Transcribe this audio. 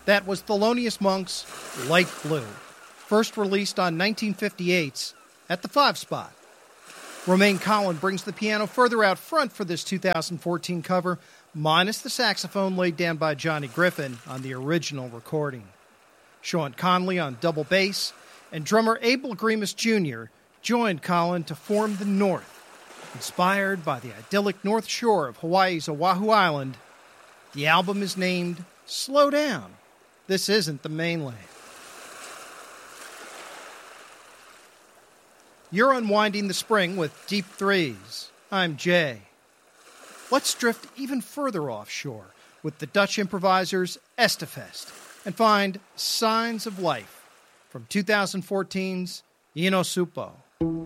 That was Thelonious Monk's Light Blue, first released on 1958's At the 5 spot. Romaine Collin brings the piano further out front for this 2014 cover, minus the saxophone laid down by Johnny Griffin on the original recording. Sean Conley on double bass, and drummer Abel Agreemus Jr. joined Collin to form the North. Inspired by the idyllic North Shore of Hawaii's Oahu Island, the album is named Slow Down. This isn't the mainland. You're unwinding the spring with Deep Threes. I'm Jay. Let's drift even further offshore with the Dutch improvisers Estefest and find Signs of Life from 2014's Ino Supo.